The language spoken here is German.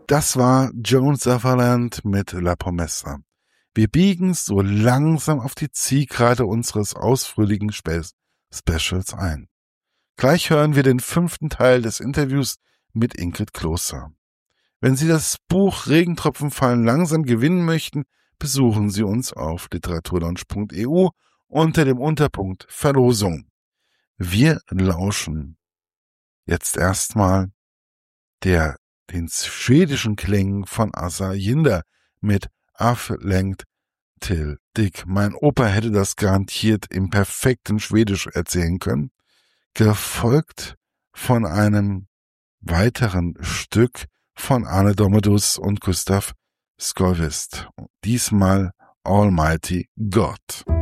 Das war Joan Sutherland mit La Promessa. Wir biegen so langsam auf die Zielgerade unseres ausführlichen Specials ein. Gleich hören wir den 5. Teil des Interviews mit Ingrid Kloster. Wenn Sie das Buch Regentropfen fallen langsam gewinnen möchten, besuchen Sie uns auf literaturlaunch.eu unter dem Unterpunkt Verlosung. Wir lauschen jetzt erstmal den schwedischen Klängen von Assa Jinder mit Aflengt till Dick. Mein Opa hätte das garantiert im perfekten Schwedisch erzählen können, gefolgt von einem weiteren Stück von Arne Domedus und Gustav Skolvist. Diesmal Almighty God.